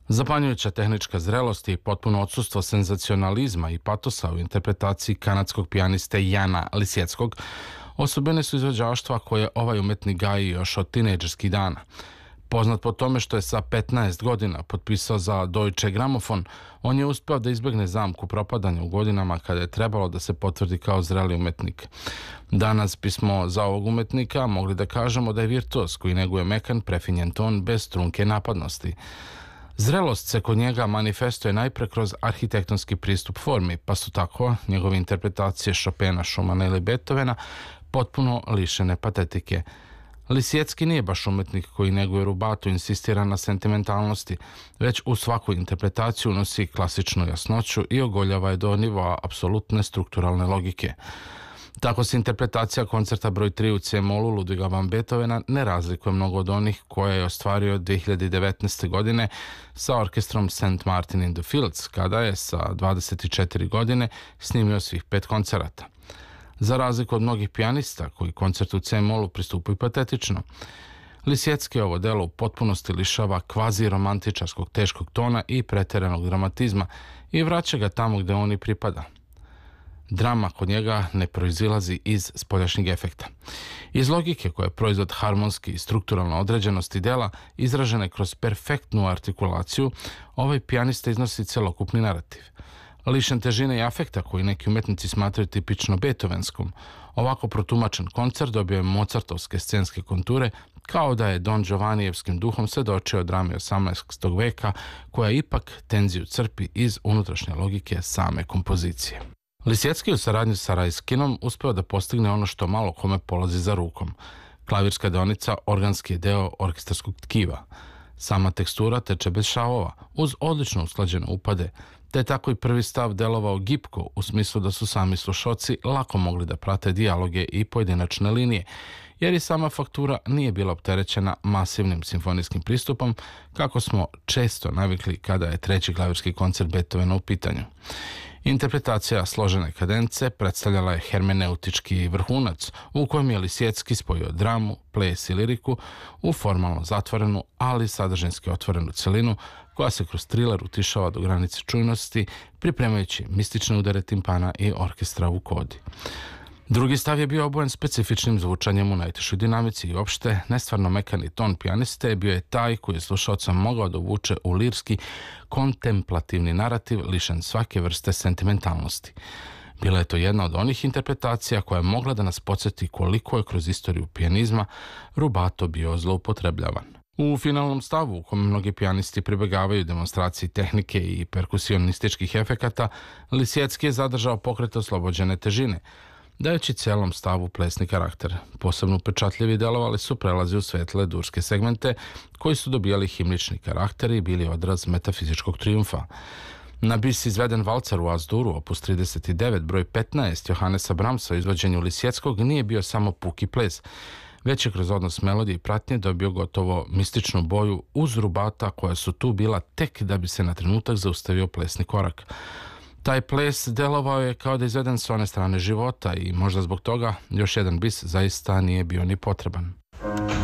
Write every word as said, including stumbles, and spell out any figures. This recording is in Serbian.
Zapanjujuća tehnička zrelost i potpuno odsustvo senzacionalizma i patosa u interpretaciji kanadskog pijaniste Jana Lisieckog osobine su izvođaštva koje ovaj umetnik gaji još od tinejdžerskih dana. Poznat po tome što je sa petnaest godina potpisao za Deutsche Grammophon, on je uspeo da izbegne zamku propadanja u godinama kada je trebalo da se potvrdi kao zreli umetnik. Danas bismo za ovog umetnika mogli da kažemo da je virtuos koji neguje mekan, prefinjen ton bez trunke napadnosti. Zrelost se kod njega manifestuje najpre kroz arhitektonski pristup formi, pa su tako njegove interpretacije Chopina, Schumana ili Beethovena potpuno lišene patetike. Lisiecki nije baš umetnik koji neguje rubato i insistira na sentimentalnosti, već u svaku interpretaciju unosi klasičnu jasnoću i ogoljava je do nivoa apsolutne strukturalne logike. Tako se interpretacija koncerta broj tri u C-molu Ludwiga van Beethovena ne razlikuje mnogo od onih koje je ostvario dve hiljade devetnaeste. godine sa orkestrom Saint Martin in the Fields, kada je sa dvadeset četiri godine snimio svih pet koncerata. Za razliku od mnogih pijanista koji koncertu u C-molu pristupaju patetično, Lisiecki ovo delo u potpunosti lišava kvazi romantičarskog teškog tona i preteranog dramatizma i vraća ga tamo gde on i pripada. Drama kod njega ne proizilazi iz spoljašnjeg efekta. Iz logike koja je proizvod harmonski i strukturalne određenosti dela, izražene kroz perfektnu artikulaciju, ovaj pijanista iznosi celokupni narativ. Lišen težine i afekta koji neki umetnici smatraju tipično beethovenskom, ovako protumačen koncert dobio je mozartovske scenske konture, kao da je Don Giovannijevskim duhom svedočio drame osamnaestog veka, koja ipak tenziju crpi iz unutrašnje logike same kompozicije. Lisiecki u saradnji sa Rajskinom uspeo da postigne ono što malo kome polazi za rukom. Klavirska deonica organski je deo orkestarskog tkiva. Sama tekstura teče bez šavova, uz odlično usklađene upade, te je tako i prvi stav delovao gipko u smislu da su sami slušoci lako mogli da prate dijaloge i pojedinačne linije, jer i sama faktura nije bila opterećena masivnim simfonijskim pristupom, kako smo često navikli kada je treći klavirski koncert Beethovena u pitanju. Interpretacija složene kadence predstavljala je hermeneutički vrhunac u kojem je Lisiecki spojio dramu, ples i liriku u formalno zatvorenu, ali sadržinski otvorenu celinu koja se kroz triler utišava do granice čujnosti, pripremajući mistične udare timpana i orkestra u kodi. Drugi stav je bio obojen specifičnim zvučanjem u najtišoj dinamici i opšte nestvarno mekani ton pijaniste bio je taj koji je slušaoca mogao da uvuče u lirski kontemplativni narativ lišen svake vrste sentimentalnosti. Bila je to jedna od onih interpretacija koja je mogla da nas podsjeti koliko je kroz istoriju pijanizma rubato bio zloupotrebljavan. U finalnom stavu, u kome mnogi pijanisti pribegavaju demonstraciji tehnike i perkusionističkih efekata, Lisiecki je zadržao pokret oslobođene težine, dajući celom stavu plesni karakter. Posebno upečatljivi delovali su prelazi u svetle durske segmente, koji su dobijali himnični karakter i bili odraz metafizičkog trijumfa. Na bis izveden valcar u As-Duru, opus trideset devet, broj petnaest Johannesa Brahmsa u izvođenju Lisieckog nije bio samo puki ples, već je kroz odnos melodije i pratnje dobio gotovo mističnu boju uz rubata koja su tu bila tek da bi se na trenutak zaustavio plesni korak. Taj ples delovao je kao da izveden s one strane života i možda zbog toga još jedan bis zaista nije bio ni potreban.